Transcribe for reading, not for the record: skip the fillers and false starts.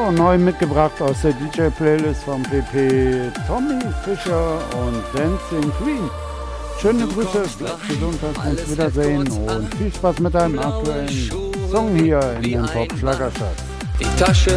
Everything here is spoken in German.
So, neu mitgebracht aus der DJ-Playlist vom PP Tommy Fischer und Dancing Queen. Schöne Grüße, bleib gesund, lass uns wiedersehen und viel Spaß mit deinem aktuellen Song hier in den Pop-Schlagercharts. Die Tasche